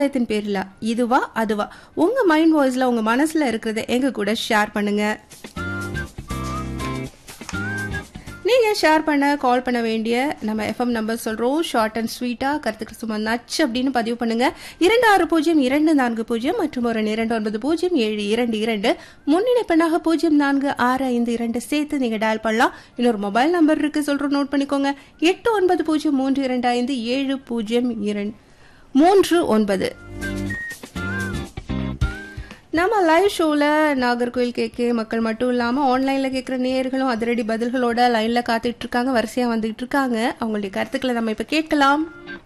கட்டாயத்தின் பேர்ல இதுவா அதுவா உங்க மைண்ட் வாய்ஸ்ல உங்க மனசுல இருக்கிறத எங்க கூட ஷேர் பண்ணுங்க. நீங்க ஷேர் பண்ண கால் பண்ண வேண்டிய நம்ம எஃப்எம் நம்பர் சொல்றோம். ஷார்ட் அண்ட் ஸ்வீட்டா கருத்துக்கள் சும்மா நச்சு அப்படின்னு பதிவு பண்ணுங்க. 260240 மற்றும் ஒரு 290722 முன்னிணைப்பெண்ணாக 0465 சேர்த்து நீங்க டயல் பண்ணலாம். இன்னொரு மொபைல் நம்பர் இருக்கு சொல்றோம், நோட் பண்ணிக்கோங்க. 8903257039. நம்ம லைவ் ஷோல நாகர்கோவில் கேட்க மக்கள் மட்டும் இல்லாம ஆன்லைன்ல கேட்கிற நேயர்களும் அதிரடி பதில்களோட லைன்ல காத்துட்டு இருக்காங்க, வரிசையா வந்துட்டு இருக்காங்க. அவங்களுடைய கருத்துக்களை நம்ம இப்ப கேட்கலாம்.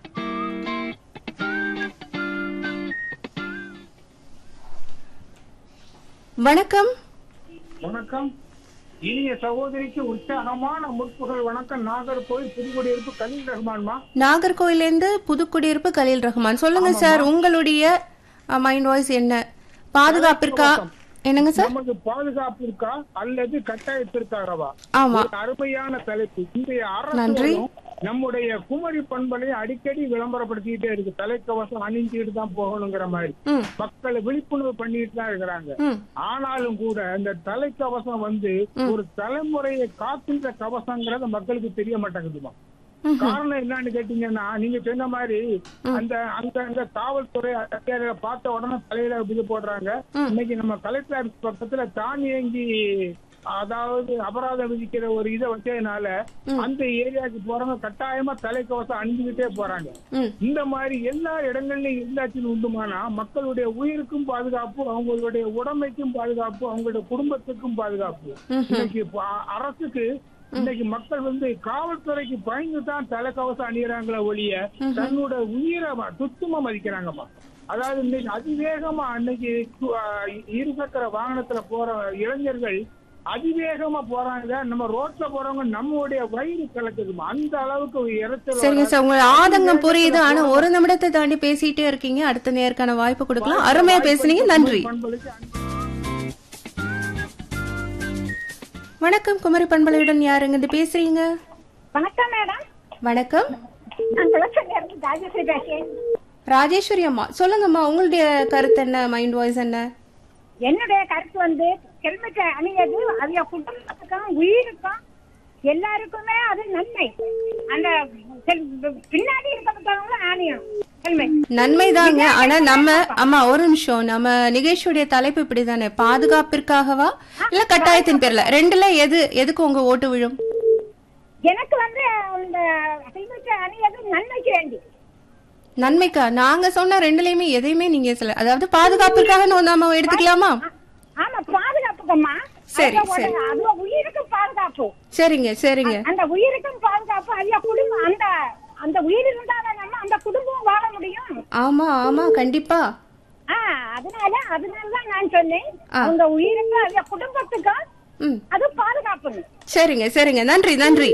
வணக்கம். வணக்கம். இனிய சகோதரிக்கு உற்சாகமான முற்புகள் வணக்கம். நாகர்கோவில் புதுக்குடியிருப்பு கலீல் ரஹ்மான்மா. நாகர்கோவிலிருந்து புதுக்குடியிருப்பு கலீல் ரஹ்மான். சொல்லுங்க சார், உங்களுடைய மைண்ட் வாய்ஸ் என்ன? பாதுகாப்பு இருக்கா? என்னங்க சார்? நமக்கு பாதுகாப்பு இருக்கா அல்லது கட்டாயத்திற்காகவா? ஆமா, அருமையான தலைப்பு. இன்றைய நன்றி. அரசு நம்முடைய குமரி பண்பலை அடிக்கடி விளம்பரப்படுத்திக்கிட்டே இருக்கு. தலைக்கவசம் அணிஞ்சிட்டு தான் போகணுங்கிற மாதிரி மக்களை விழிப்புணர்வு பண்ணிட்டு தான் இருக்கிறாங்க. ஆனாலும் கூட இந்த தலைக்கவசம் ஒரு தலைமுறையை காக்கின்ற கவசங்கிறத மக்களுக்கு தெரிய மாட்டேங்குதுமா. காரணம் என்னன்னு கேட்டீங்கன்னா, நீங்க சொன்ன மாதிரி அந்த காவல்துறை அதிகாரிகளை பார்த்த உடனே தலையில இது போடுறாங்க. இன்னைக்கு நம்ம கலெக்டர் ஆபீஸ் பக்கத்துல தானியங்கி அதாவது அபராதம் விதிக்கிற ஒரு இதை வச்சதுனால அந்த ஏரியாவுக்கு போறவங்க கட்டாயமா தலைக்கவசம் அணிஞ்சுக்கிட்டே போறாங்க. இந்த மாதிரி எல்லா இடங்கள்லயும் இருந்தாச்சுன்னு உண்டுமானா மக்களுடைய உயிருக்கும் பாதுகாப்பு, அவங்களுடைய உடமைக்கும் பாதுகாப்பு, அவங்களுடைய குடும்பத்துக்கும் பாதுகாப்பு. இன்னைக்கு அரசுக்கு இன்னைக்கு மக்கள் காவல்துறைக்கு பயந்து தான் தலைக்கவசம் அணியறாங்களே ஒழிய தன்னோட உயிரை துச்சமா மதிக்கிறாங்கம்மா. அதாவது இன்னைக்கு அதிவேகமா அன்னைக்கு இருசக்கர வாகனத்துல போற இளைஞர்கள் அதிவேகமா போறாங்க. நம்ம ரோட்ல போறவங்க நம்மளுடைய வயிறு கலக்குதுமா. அந்த அளவுக்கு இறைச்சல். சரிங்க சார், உங்க ஆதங்கம் புரியுது. ஆனா ஒரு நிமிடத்தை தாண்டி பேசிட்டே இருக்கீங்க. அடுத்த நேருக்கான வாய்ப்பு கொடுக்கலாம். அருமையா பேசுனீங்க, நன்றி. வணக்கம். குமரி பண்பலையுடன் யாருங்க பேசுறீங்க? வணக்கம் மேடம். வணக்கம். ராஜேஸ்வரி பேசுறேன். ராஜேஸ்வரி அம்மா, சொல்லுங்கம்மா, உங்களுடைய கருத்து என்ன? மைண்ட் வாய்ஸ் என்ன? என்னுடைய கருத்து ஹெல்மெட் அணியது அவங்க குடும்பத்துக்கும் உயிருக்கும் எல்லாருக்குமே அது நன்மை. அந்த பின்னாடி இருக்கிறவங்களும் அணியணும் ஹெல்மெட். நன்மைதாங்க. ஆனா நம்ம அம்மா ஒரு நிமிஷம், நம்ம நிகழ்ச்சியுடைய தலைப்பு இப்படிதானே, பாதுகாப்பிற்காகவா இல்ல கட்டாயத்தின் பேர்ல? ரெண்டுல எதுக்கு உங்க ஓட்டு விழும்? எனக்கு இந்த ஹெல்மெட் அணியது நன்மைக்கு வேண்டி. நன்மைக்கா? நாங்க சொன்ன ரெண்டுலயுமே எதையுமே நீங்க சொல்ல, அதாவது பாதுகாப்பிற்காக நம்ம எடுத்துக்கலாமா? ஆமா, பாதுகாப்புக்கம்மா. சரி சரி, அது உயிருக்கும் பாதுகாப்பு. சரிங்க சரிங்க. அந்த உயிருக்கும் பாதுகாப்பு, அந்த குடும்பம் அந்த உயிர் இருந்தாதான் நம்ம அந்த குடும்பம் வாழ முடியும். ஆமா ஆமா, கண்டிப்பா. அதனாலதான் நான் சொன்னேன், அந்த உயிருக்கு அந்த குடும்பத்துக்கும் அது பாதுகாப்பு. சரிங்க சரிங்க, நன்றி நன்றி.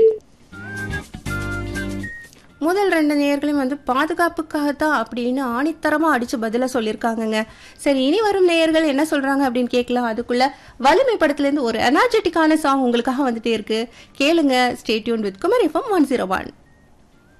முதல் ரெண்டு நேயர்களையும் பாதுகாப்புக்காகத்தான் அப்படின்னு ஆணித்தரமா அடிச்சு பதில சொல்லியிருக்காங்கங்க. சரி, இனி வரும் நேயர்கள் என்ன சொல்றாங்க அப்படின்னு கேட்கலாம். அதுக்குள்ள வலிமை படத்துல இருந்து ஒரு எனர்ஜெட்டிக்கான சாங் உங்களுக்காக வந்துட்டே இருக்கு, கேளுங்க. Stay tune with Kumari FM 101.